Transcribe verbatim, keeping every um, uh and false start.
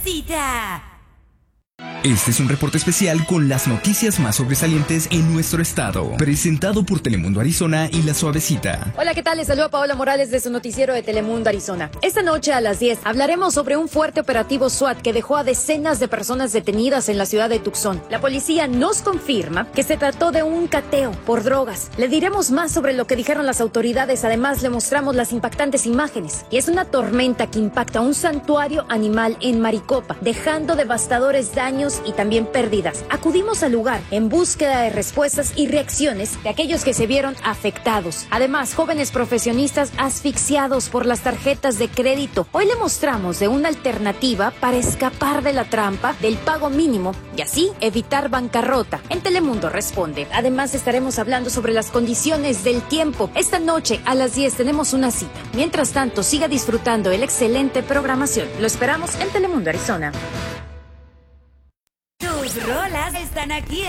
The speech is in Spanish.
suavecita. Este es un reporte especial con las noticias más sobresalientes en nuestro estado, presentado por Telemundo Arizona y La Suavecita. Hola, ¿qué tal? Les saluda Paola Morales de su noticiero de Telemundo Arizona. Esta noche a las diez hablaremos sobre un fuerte operativo SWAT que dejó a decenas de personas detenidas en la ciudad de Tucson. La policía nos confirma que se trató de un cateo por drogas. Le diremos más sobre lo que dijeron las autoridades, además le mostramos las impactantes imágenes. Y es una tormenta que impacta un santuario animal en Maricopa, dejando devastadores daños y también pérdidas. Acudimos al lugar en búsqueda de respuestas y reacciones de aquellos que se vieron afectados. Además, jóvenes profesionistas asfixiados por las tarjetas de crédito. Hoy le mostramos de una alternativa para escapar de la trampa del pago mínimo y así evitar bancarrota. En Telemundo Responde. Además, estaremos hablando sobre las condiciones del tiempo. Esta noche a las diez tenemos una cita. Mientras tanto, siga disfrutando de la excelente programación. Lo esperamos en Telemundo Arizona. Tus rolas están aquí